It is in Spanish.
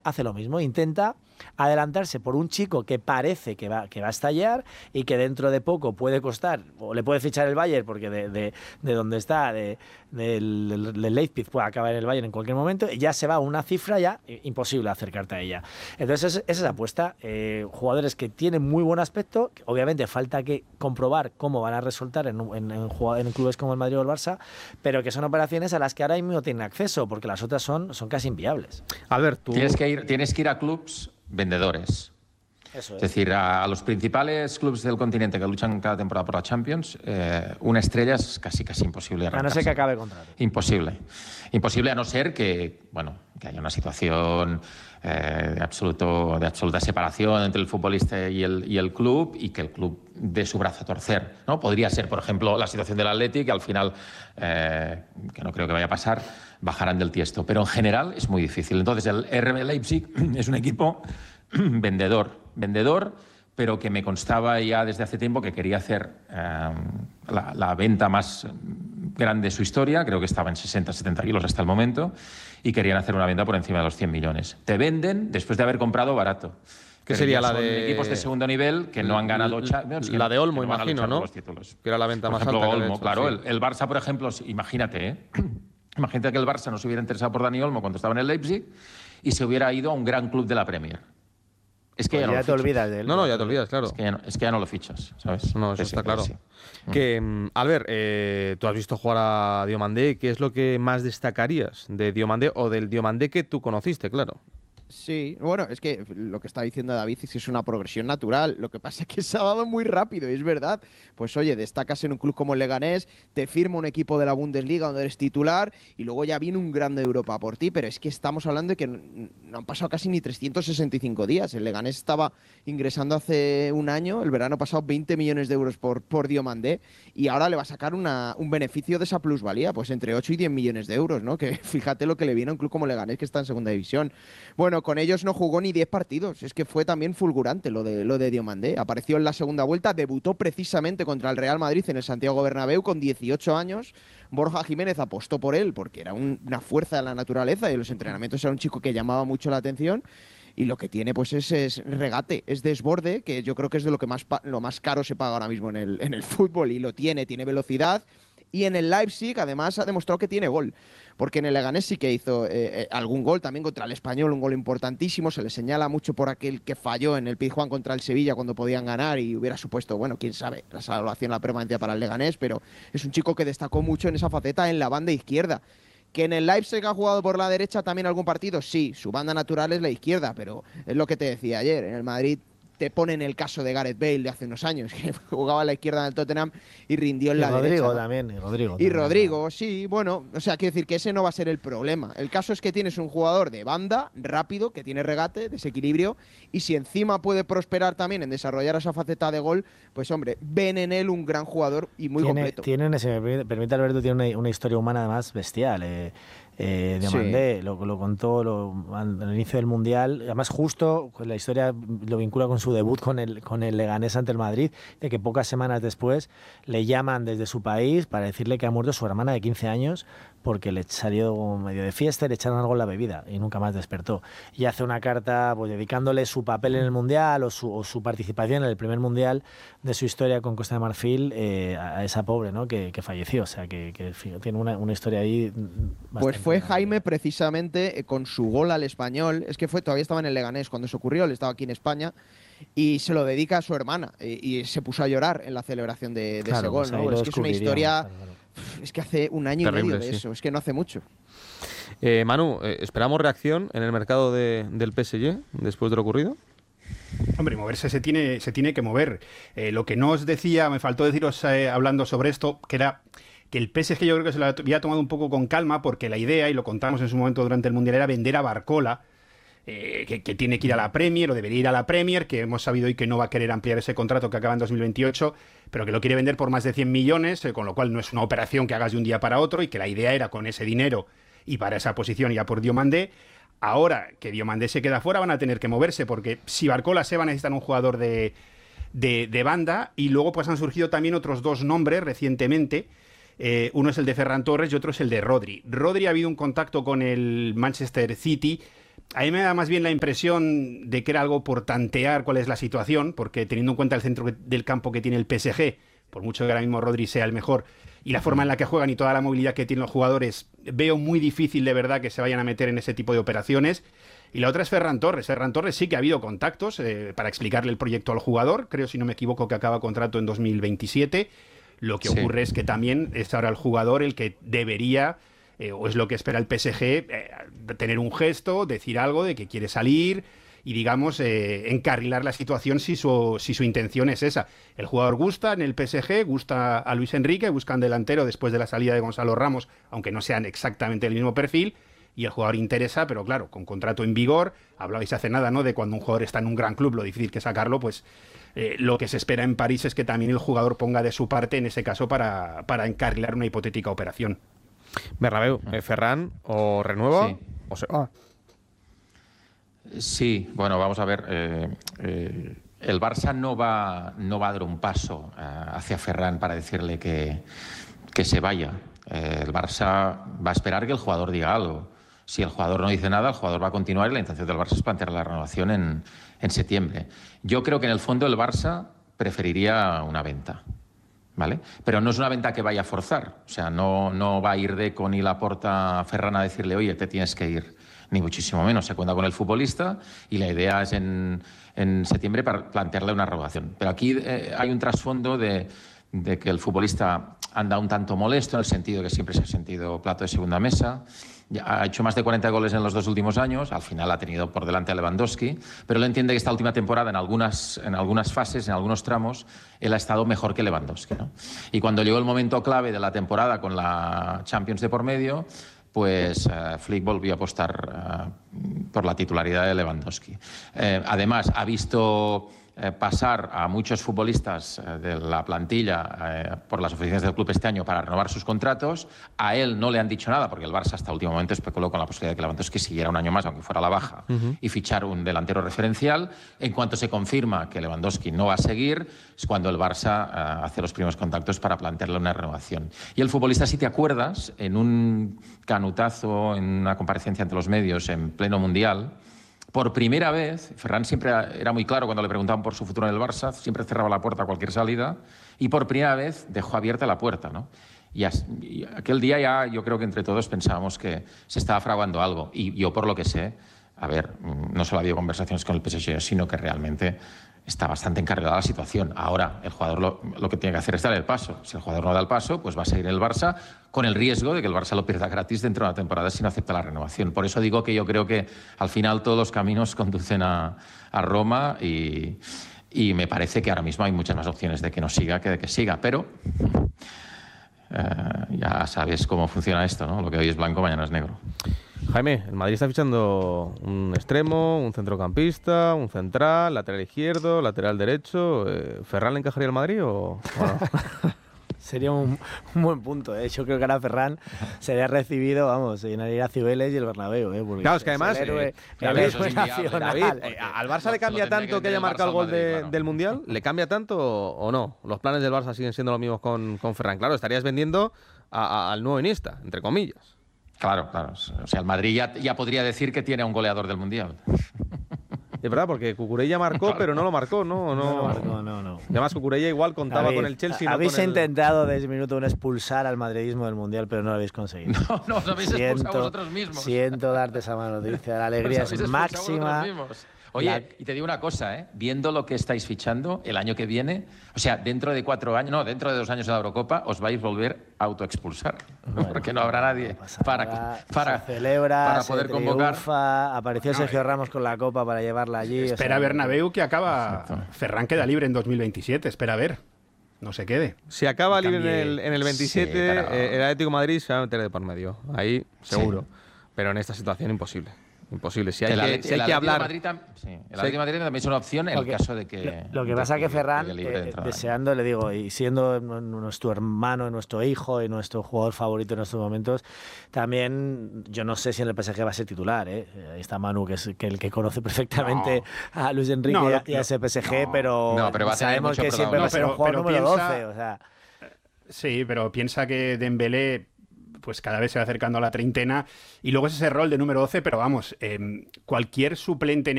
hace lo mismo, intenta adelantarse por un chico que parece que va a estallar y que dentro de poco puede costar, o le puede fichar el Bayern, porque de donde está, del Leipzig, puede acabar en el Bayern en cualquier momento, y ya se va a una cifra ya imposible acercarte a ella. Entonces esa es la apuesta. Jugadores que tienen muy buen aspecto, obviamente falta que comprobar cómo van a resultar en clubes como el Madrid o el Barça, pero que son operaciones a las que ahora mismo no tienen acceso, porque las otras son casi inviables. Albert, tú... Tienes que ir a clubs vendedores. Eso es decir, a los principales clubes del continente que luchan cada temporada por la Champions, una estrella es casi imposible. A no ser que acabe el contrato. Imposible a no ser que haya una situación de absoluta separación entre el futbolista y el club, y que el club dé su brazo a torcer, ¿no? Podría ser, por ejemplo, la situación del Athletic, que al final, que no creo que vaya a pasar, bajarán del tiesto. Pero en general es muy difícil. Entonces el RB Leipzig es un equipo vendedor, pero que me constaba ya desde hace tiempo que quería hacer la venta más grande de su historia. Creo que estaba en 60-70 kilos hasta el momento, y querían hacer una venta por encima de los 100 millones. Te venden después de haber comprado barato. ¿Qué sería la de equipos de segundo nivel que no han ganado la de Olmo, imagino, ¿no? Que era la venta más alta. Olmo, claro. Sí. El Barça, por ejemplo, imagínate que el Barça no se hubiera interesado por Dani Olmo cuando estaba en el Leipzig y se hubiera ido a un gran club de la Premier. Es que pues ya te olvidas de él. No, ya te olvidas, claro. Es que ya no lo fichas, ¿sabes? No, eso está claro. Sí. Que, Albert, tú has visto jugar a Diomandé. ¿Qué es lo que más destacarías de Diomandé o del Diomandé que tú conociste, claro? Sí, bueno, es que lo que está diciendo David es que es una progresión natural. Lo que pasa es que se ha dado muy rápido, y es verdad. Pues oye, destacas en un club como el Leganés, te firma un equipo de la Bundesliga donde eres titular, y luego ya viene un grande de Europa por ti. Pero es que estamos hablando de que no han pasado casi ni 365 días. El Leganés estaba ingresando hace un año, el verano pasado, 20 millones de euros por Diomandé, y ahora le va a sacar un beneficio de esa plusvalía, pues entre 8 y 10 millones de euros, ¿no? Que fíjate lo que le viene a un club como Leganés, que está en segunda división. Bueno, con ellos no jugó ni 10 partidos. Es que fue también fulgurante lo de Diomandé. Apareció en la segunda vuelta, debutó precisamente contra el Real Madrid en el Santiago Bernabéu con 18 años. Borja Jiménez apostó por él porque era una fuerza de la naturaleza, y en los entrenamientos era un chico que llamaba mucho la atención. Y lo que tiene pues es regate, es desborde, que yo creo que es de lo más caro se paga ahora mismo en el fútbol, y lo tiene velocidad. Y en el Leipzig, además, ha demostrado que tiene gol. Porque en el Leganés sí que hizo algún gol, también contra el Español, un gol importantísimo. Se le señala mucho por aquel que falló en el Pizjuán contra el Sevilla cuando podían ganar y hubiera supuesto, bueno, quién sabe, la salvación, la permanencia para el Leganés. Pero es un chico que destacó mucho en esa faceta en la banda izquierda. ¿Que en el Leipzig ha jugado por la derecha también algún partido? Sí, su banda natural es la izquierda, pero es lo que te decía ayer. En el Madrid te ponen el caso de Gareth Bale de hace unos años, que jugaba a la izquierda del Tottenham y rindió en la derecha. Y Rodrigo, sí, bueno, o sea, quiero decir que ese no va a ser el problema. El caso es que tienes un jugador de banda, rápido, que tiene regate, desequilibrio, y si encima puede prosperar también en desarrollar esa faceta de gol, pues hombre, ven en él un gran jugador y muy completo. Si me permite, Alberto, tiene una historia humana además bestial. Diomandé, sí. lo contó al inicio del Mundial, además justo la historia lo vincula con su debut con el Leganés ante el Madrid, de que pocas semanas después le llaman desde su país para decirle que ha muerto su hermana de 15 años porque le salió medio de fiesta y le echaron algo en la bebida y nunca más despertó. Y hace una carta pues, dedicándole su papel en el Mundial o su participación en el primer Mundial de su historia con Costa de Marfil a esa pobre, ¿no? que falleció. O sea, que tiene una historia ahí. Pues fue Jaime precisamente con su gol al Español. Es que todavía estaba en el Leganés cuando se ocurrió, él estaba aquí en España. Y se lo dedica a su hermana y se puso a llorar en la celebración de ese gol, pues ¿no? Es que es una historia... Es que hace un año terrible, y medio de eso, es que no hace mucho. Manu, ¿esperamos reacción en el mercado del PSG después de lo ocurrido? Hombre, moverse se tiene que mover. Lo que no os decía, me faltó deciros hablando sobre esto, que era que el PSG yo creo que se lo había tomado un poco con calma, porque la idea, y lo contamos en su momento durante el Mundial, era vender a Barcola, que tiene que ir a la Premier, o debería ir a la Premier, que hemos sabido hoy que no va a querer ampliar ese contrato que acaba en 2028, pero que lo quiere vender por más de 100 millones, con lo cual no es una operación que hagas de un día para otro, y que la idea era con ese dinero y para esa posición ya por Diomandé. Ahora que Diomandé se queda fuera, van a tener que moverse, porque si Barcola se va a necesitar un jugador de banda, y luego pues han surgido también otros dos nombres recientemente. Uno es el de Ferran Torres y otro es el de Rodri. Rodri ha habido un contacto con el Manchester City, A mí me da más bien la impresión de que era algo por tantear cuál es la situación, porque teniendo en cuenta el centro del campo que tiene el PSG, por mucho que ahora mismo Rodri sea el mejor, y la forma en la que juegan y toda la movilidad que tienen los jugadores, veo muy difícil de verdad que se vayan a meter en ese tipo de operaciones. Y la otra es Ferran Torres. Ferran Torres sí que ha habido contactos para explicarle el proyecto al jugador. Creo, si no me equivoco, que acaba contrato en 2027. Lo que ocurre es que también es ahora el jugador el que debería, o es lo que espera el PSG, tener un gesto, decir algo de que quiere salir y, digamos, encarrilar la situación si su intención es esa. El jugador gusta en el PSG, gusta a Luis Enrique, buscan delantero después de la salida de Gonzalo Ramos, aunque no sean exactamente el mismo perfil, y el jugador interesa, pero claro, con contrato en vigor. Hablabais hace nada, ¿no?, de cuando un jugador está en un gran club, lo difícil que es sacarlo, pues lo que se espera en París es que también el jugador ponga de su parte, en ese caso, para encarrilar una hipotética operación. Bernabéu, Ferran o renueva o se va. Sí, bueno, vamos a ver. El Barça no va a dar un paso hacia Ferran para decirle que se vaya. El Barça va a esperar que el jugador diga algo. Si el jugador no dice nada, el jugador va a continuar y la intención del Barça es plantear la renovación en septiembre. Yo creo que en el fondo el Barça preferiría una venta, ¿vale? Pero no es una venta que vaya a forzar. O sea, no va a ir Deco ni Laporta a Ferran a decirle, oye, te tienes que ir, ni muchísimo menos. Se cuenta con el futbolista y la idea es en septiembre para plantearle una renovación. Pero aquí hay un trasfondo de que el futbolista anda un tanto molesto, en el sentido que siempre se ha sentido plato de segunda mesa. Ya ha hecho más de 40 goles en los 2 últimos años, al final ha tenido por delante a Lewandowski, pero él entiende que esta última temporada, en algunas fases, en algunos tramos, él ha estado mejor que Lewandowski, ¿no? Y cuando llegó el momento clave de la temporada, con la Champions de por medio, pues Flick volvió a apostar por la titularidad de Lewandowski. Además, ha visto pasar a muchos futbolistas de la plantilla por las oficinas del club este año para renovar sus contratos. A él no le han dicho nada, porque el Barça hasta el último momento especuló con la posibilidad de que Lewandowski siguiera un año más, aunque fuera a la baja, y fichar un delantero referencial. En cuanto se confirma que Lewandowski no va a seguir, es cuando el Barça hace los primeros contactos para plantearle una renovación. Y el futbolista, si te acuerdas, en un canutazo, en una comparecencia ante los medios en pleno Mundial, por primera vez, Ferran siempre era muy claro cuando le preguntaban por su futuro en el Barça, siempre cerraba la puerta a cualquier salida, y por primera vez dejó abierta la puerta, ¿no? Y aquel día ya yo creo que entre todos pensábamos que se estaba fraguando algo. Y yo, por lo que sé, a ver, no solo ha habido conversaciones con el PSG, sino que realmente está bastante encarrilada la situación. Ahora, el jugador lo que tiene que hacer es dar el paso. Si el jugador no da el paso, pues va a seguir en el Barça, con el riesgo de que el Barça lo pierda gratis dentro de una temporada si no acepta la renovación. Por eso digo que yo creo que al final todos los caminos conducen a Roma, y me parece que ahora mismo hay muchas más opciones de que no siga que de que siga. Pero ya sabes cómo funciona esto, ¿no? Lo que hoy es blanco, mañana es negro. Jaime, el Madrid está fichando un extremo, un centrocampista, un central, lateral izquierdo, lateral derecho. ¿Ferran le encajaría al Madrid o no? Sería un buen punto, ¿eh? Yo creo que ahora Ferran sería recibido, vamos, se llenaría Cibeles y el Bernabéu, ¿eh? Claro, es que además, David, ¿al Barça le cambia tanto que haya marcado el gol del Mundial? ¿Le cambia tanto o no? ¿Los planes del Barça siguen siendo los mismos con Ferran? Claro, estarías vendiendo al nuevo Iniesta, entre comillas. Claro. O sea, el Madrid ya podría decir que tiene a un goleador del Mundial. Es verdad, porque Cucurella marcó, claro, pero no lo marcó, ¿no? No. Y además Cucurella igual contaba David, con el Chelsea. Habéis intentado desde minuto uno expulsar al madridismo del Mundial, pero no lo habéis conseguido. No, os habéis expulsado vosotros mismos. Siento darte esa mala noticia. La alegría es máxima. Oye, y te digo una cosa, viendo lo que estáis fichando el año que viene, o sea, dentro de 4 años, no, dentro de 2 años de la Eurocopa, os vais a volver a autoexpulsar, porque no habrá nadie para poder convocar. Apareció Sergio Ramos con la Copa para llevarla allí. Espera Bernabéu, que acaba. Ferran queda libre en 2027, espera a ver. No se quede. Si acaba libre en el 27, sí, pero el Atlético de Madrid se va a meter de por medio. Ahí, seguro. Sí. Pero en esta situación, imposible. Imposible. Si hay que hablar. El Atlético de Madrid también es una opción en el caso de que. Lo que pasa es que Ferran, deseando, le digo, y siendo nuestro hermano, nuestro hijo y nuestro jugador favorito en estos momentos, también yo no sé si en el PSG va a ser titular. Ahí está Manu, que es el que conoce perfectamente a Luis Enrique y a ese PSG, pero sabemos que siempre va a ser un jugador número 12. O sea. Sí, pero piensa que Dembélé pues cada vez se va acercando a la treintena y luego es ese rol de número 12, pero vamos, cualquier suplente en